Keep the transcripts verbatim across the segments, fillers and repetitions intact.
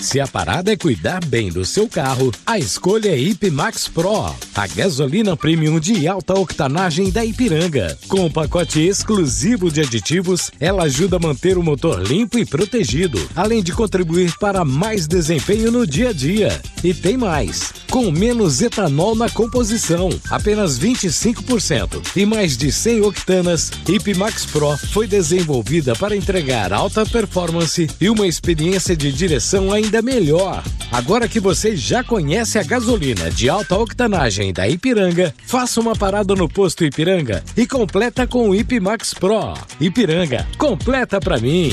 Se a parada é cuidar bem do seu carro, a escolha é Ipmax Pro, a gasolina premium de alta octanagem da Ipiranga. Com um pacote exclusivo de aditivos, ela ajuda a manter o motor limpo e protegido, além de contribuir para mais desempenho no dia a dia. E tem mais, com menos etanol na composição, apenas vinte e cinco por cento, e mais de cem octanas, Ipmax Pro foi desenvolvida para entregar alta performance e uma experiência de direção ainda melhor. Agora que você já conhece a gasolina de alta octanagem da Ipiranga, faça uma parada no posto Ipiranga e completa com o Ipmax Pro. Ipiranga, completa pra mim.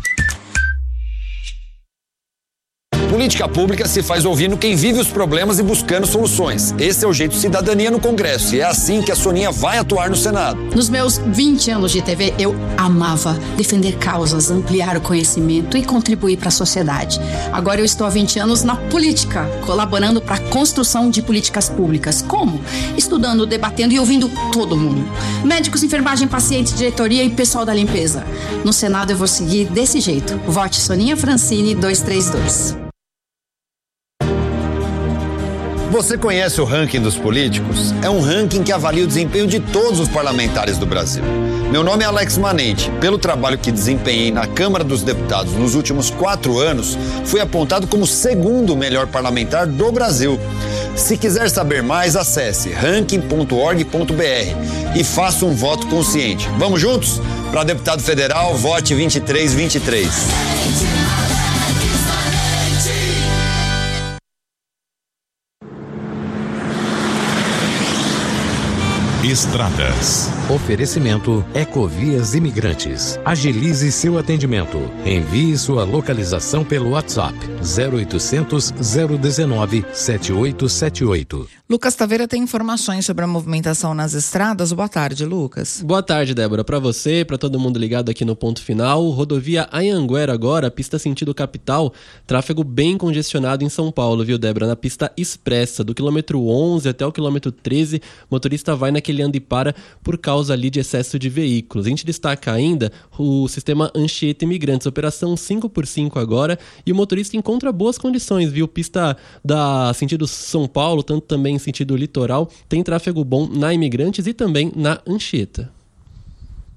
Política pública se faz ouvindo quem vive os problemas e buscando soluções. Esse é o jeito Cidadania no Congresso e é assim que a Soninha vai atuar no Senado. Nos meus vinte anos de T V, eu amava defender causas, ampliar o conhecimento e contribuir para a sociedade. Agora eu estou há vinte anos na política, colaborando para a construção de políticas públicas. Como? Estudando, debatendo e ouvindo todo mundo. Médicos, enfermagem, pacientes, diretoria e pessoal da limpeza. No Senado eu vou seguir desse jeito. Vote Soninha Francini dois três dois. Você conhece o ranking dos políticos? É um ranking que avalia o desempenho de todos os parlamentares do Brasil. Meu nome é Alex Manente. Pelo trabalho que desempenhei na Câmara dos Deputados nos últimos quatro anos, fui apontado como o segundo melhor parlamentar do Brasil. Se quiser saber mais, acesse ranking ponto org ponto br e faça um voto consciente. Vamos juntos? Para deputado federal, vote vinte e três vinte e três. Estradas. Oferecimento Ecovias Imigrantes. Agilize seu atendimento. Envie sua localização pelo WhatsApp zero oitocentos, zero dezenove, sete oito sete oito. Lucas Taveira tem informações sobre a movimentação nas estradas. Boa tarde, Lucas. Boa tarde, Débora. Para você, para todo mundo ligado aqui no Ponto Final, rodovia Anhanguera agora, pista sentido capital, tráfego bem congestionado em São Paulo, viu, Débora? Na pista expressa, do quilômetro onze até o quilômetro treze, motorista vai naquele anda e para por causa ali de excesso de veículos. A gente destaca ainda o sistema Anchieta Imigrantes, operação cinco por cinco agora, e o motorista encontra boas condições, viu? Pista da sentido São Paulo, tanto também em sentido litoral, tem tráfego bom na Imigrantes e também na Anchieta.